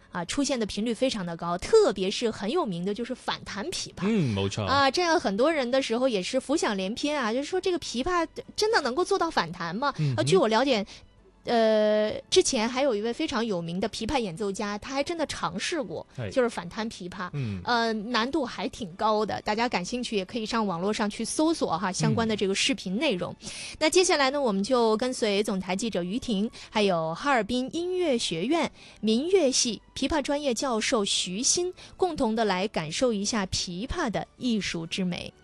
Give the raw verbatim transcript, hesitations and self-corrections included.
啊出现的频率非常的高，特别是很有名的就是反弹琵琶。 嗯，冇錯啊，这样很多人的时候也是浮想联翩啊，就是说这个琵琶真的能够做到反弹吗？ 嗯呃，据我了解。呃，之前还有一位非常有名的琵琶演奏家，他还真的尝试过，就是反弹琵琶， 嗯， 呃，难度还挺高的。大家感兴趣也可以上网络上去搜索哈相关的这个视频内容。嗯、那接下来呢，我们就跟随总台记者于婷，还有哈尔滨音乐学院民乐系琵琶专业教授徐鑫，共同的来感受一下琵琶的艺术之美。